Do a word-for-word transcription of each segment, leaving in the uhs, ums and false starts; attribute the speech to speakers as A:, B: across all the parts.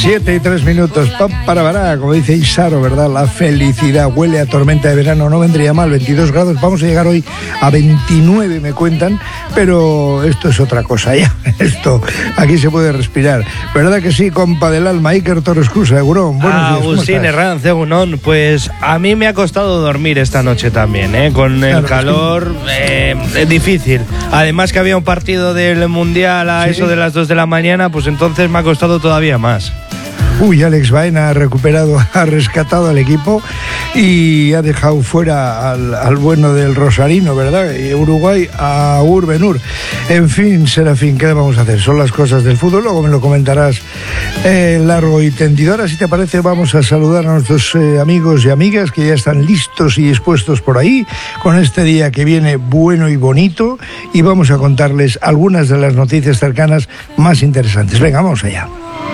A: Siete y tres minutos, pam, para, para, como dice Isaro, ¿verdad? La felicidad huele a tormenta de verano, no vendría mal, veintidós grados, vamos a llegar hoy a veintinueve, me cuentan, pero esto es otra cosa ya, esto, aquí se puede respirar, ¿verdad que sí, compa del alma? Iker Torres Cruz, Egurón, buenos días, ¿cómo
B: Agustín
A: estás?
B: Herranz, Egunon, pues a mí me ha costado dormir esta noche también, ¿eh? Con el
A: Claro,
B: calor, eh, es difícil, además que había un partido del Mundial a
A: ¿Sí?
B: eso de las dos de la mañana, pues entonces me ha costado todavía más.
A: Uy, Alex Baena ha recuperado, ha rescatado al equipo y ha dejado fuera al, al bueno del Rosarino, ¿verdad? Y Uruguay a Urbenur. En fin, Serafín, ¿qué le vamos a hacer? Son las cosas del fútbol, luego me lo comentarás eh, largo y tendido. Ahora, si te parece, vamos a saludar a nuestros eh, amigos y amigas que ya están listos y dispuestos por ahí con este día que viene bueno y bonito, y vamos a contarles algunas de las noticias cercanas más interesantes. Venga, vamos allá.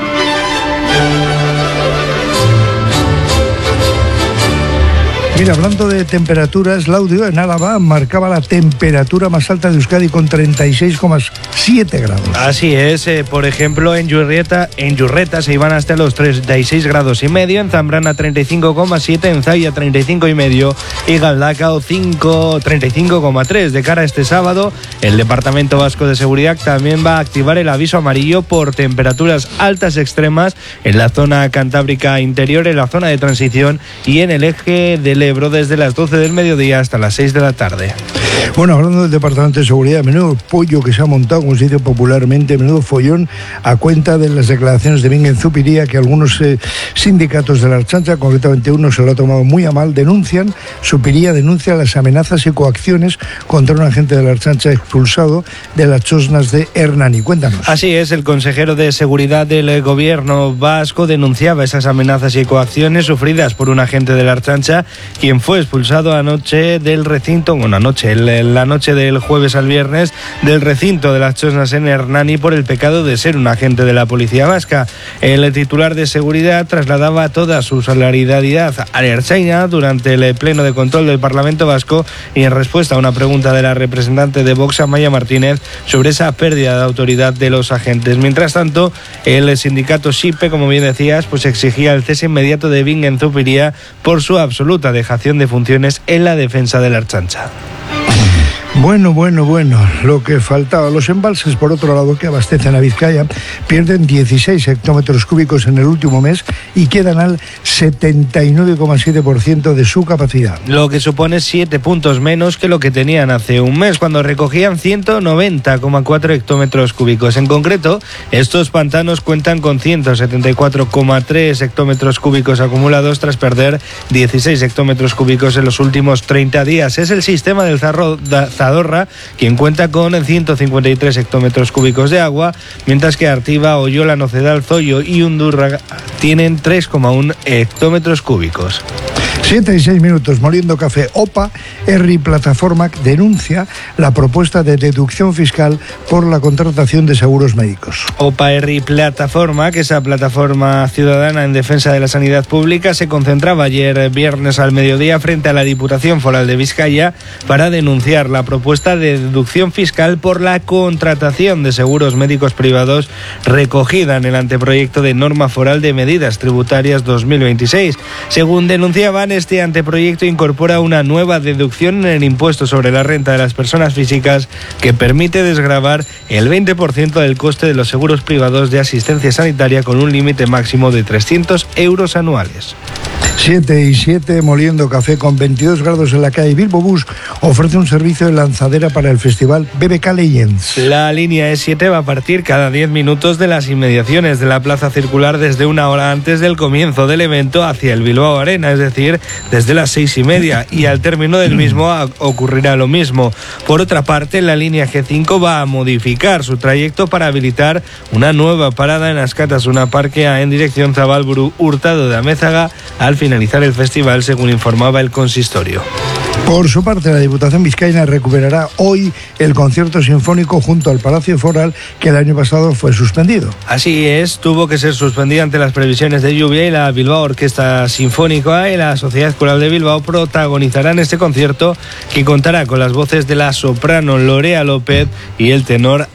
A: Mira, hablando de temperaturas, Laudio en Álava marcaba la temperatura más alta de Euskadi con treinta y seis coma siete grados.
B: Así es, eh, por ejemplo, en Yurrieta, en Yurreta se iban hasta los treinta y seis grados y medio, en Zambrana treinta y cinco coma siete, en Zaya treinta y cinco y medio y Galdacao treinta y cinco coma tres. De cara a este sábado, el Departamento Vasco de Seguridad también va a activar el aviso amarillo por temperaturas altas extremas en la zona cantábrica interior, en la zona de transición y en el eje del Ebro desde las doce del mediodía hasta las seis de la tarde.
A: Bueno, hablando del Departamento de Seguridad, menudo pollo que se ha montado, como se dice popularmente, menudo follón a cuenta de las declaraciones de Bingen Zupiria, que algunos eh, sindicatos de la Ertzaintza, concretamente uno se lo ha tomado muy a mal, denuncian, Zupiria denuncia las amenazas y coacciones contra un agente de la Ertzaintza expulsado de las chosnas de Hernani. Cuéntanos.
B: Así es, el consejero de Seguridad del Gobierno vasco denunciaba esas amenazas y coacciones sufridas por un agente de la Ertzaintza, quien fue expulsado anoche del recinto, bueno, anoche, el, la noche del jueves al viernes, del recinto de las chosnas en Hernani por el pecado de ser un agente de la policía vasca. El titular de seguridad trasladaba toda su solidaridad a la Ertzaintza durante el pleno de control del Parlamento vasco y en respuesta a una pregunta de la representante de Vox, Amaia Martínez, sobre esa pérdida de autoridad de los agentes. Mientras tanto, el sindicato SIPE, como bien decías, pues exigía el cese inmediato de Bingen Zupiria por su absoluta dejación de funciones en la defensa de la Ertzaintza.
A: Bueno, bueno, bueno, lo que faltaba. Los embalses, por otro lado, que abastecen a Vizcaya, pierden dieciséis hectómetros cúbicos en el último mes y quedan al setenta y nueve coma siete por ciento de su capacidad.
B: Lo que supone siete puntos menos que lo que tenían hace un mes, cuando recogían ciento noventa coma cuatro hectómetros cúbicos. En concreto, estos pantanos cuentan con ciento setenta y cuatro coma tres hectómetros cúbicos acumulados tras perder dieciséis hectómetros cúbicos en los últimos treinta días. Es el sistema del Zarro da, Zadorra, quien cuenta con ciento cincuenta y tres hectómetros cúbicos de agua, mientras que Artiva, Oyola, Nocedal, Zoyo y Undurraga tienen tres coma uno hectómetros cúbicos.
A: Siete y seis minutos, moliendo café. OPA, Herri Plataforma, denuncia la propuesta de deducción fiscal por la contratación de seguros médicos.
B: OPA Herri Plataforma, que esa plataforma ciudadana en defensa de la sanidad pública, se concentraba ayer viernes al mediodía frente a la Diputación Foral de Vizcaya para denunciar la propuesta de deducción fiscal por la contratación de seguros médicos privados recogida en el anteproyecto de norma foral de medidas tributarias dos mil veintiséis. Según denunciaban, este anteproyecto incorpora una nueva deducción en el impuesto sobre la renta de las personas físicas que permite desgravar el veinte por ciento del coste de los seguros privados de asistencia sanitaria con un límite máximo de trescientos euros anuales.
A: siete y siete, moliendo café con veintidós grados en la calle. Bilbo Bus ofrece un servicio de lanzadera para el festival B B K Legends.
B: La línea E siete va a partir cada diez minutos de las inmediaciones de la plaza circular desde una hora antes del comienzo del evento hacia el Bilbao Arena, es decir, desde las seis y media, y al término del mismo ocurrirá lo mismo. Por otra parte, la línea G cinco va a modificar su trayecto para habilitar una nueva parada en Askatasuna Parkea en dirección Zabalburu Hurtado de Amézaga al finalizar el festival, según informaba el consistorio.
A: Por su parte, la Diputación Vizcaína recuperará hoy el concierto sinfónico junto al Palacio Foral, que el año pasado fue suspendido.
B: Así es, tuvo que ser suspendido ante las previsiones de lluvia, y la Bilbao Orquesta Sinfónica y la Sociedad Coral de Bilbao protagonizarán este concierto, que contará con las voces de la soprano Lorea López y el tenor